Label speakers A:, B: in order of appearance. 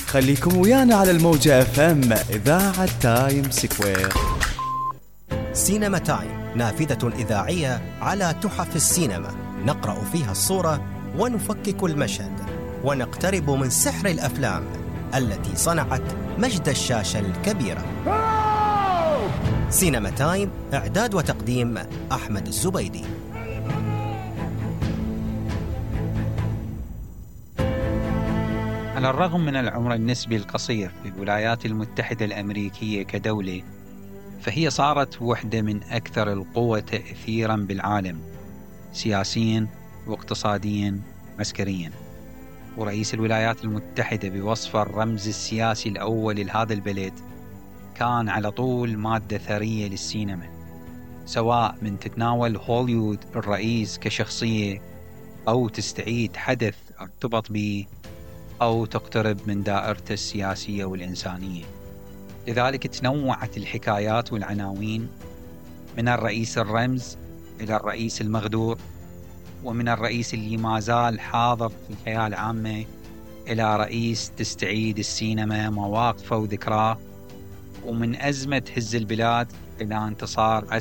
A: خليكم ويانا على الموجة FM إذاعة تايم سكوير.
B: سينما تايم نافذة إذاعية على تحف السينما، نقرأ فيها الصورة ونفكك المشهد ونقترب من سحر الأفلام التي صنعت مجد الشاشة الكبيرة. سينما تايم، إعداد وتقديم أحمد الزبيدي.
C: على الرغم من العمر النسبي القصير في الولايات المتحدة الأمريكية كدولة، فهي صارت واحدة من أكثر القوى تأثيراً بالعالم سياسياً واقتصادياً عسكرياً. ورئيس الولايات المتحدة بوصفه الرمز السياسي الأول لهذا البلد كان على طول مادة ثرية للسينما، سواء من تتناول هوليوود الرئيس كشخصية أو تستعيد حدث ارتبط به أو تقترب من دائرته السياسية والإنسانية. لذلك تنوعت الحكايات والعناوين من الرئيس الرمز إلى الرئيس المغدور، ومن الرئيس اللي ما زال حاضر في الحياة العامة إلى رئيس تستعيد السينما مواقفه وذكراه، ومن أزمة هز البلاد إلى انتصار